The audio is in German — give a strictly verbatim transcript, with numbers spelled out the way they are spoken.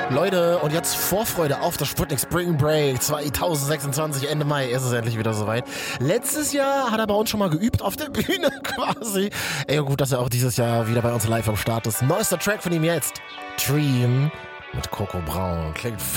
Leute, und jetzt Vorfreude auf das Sputnik Spring Break zwanzig sechsundzwanzig, Ende Mai ist es endlich wieder soweit. Letztes Jahr hat er bei uns schon mal geübt auf der Bühne quasi. Ey, gut, dass er auch dieses Jahr wieder bei uns live am Start ist. Neuester Track von ihm jetzt, Dream mit Coco Braun. Klingt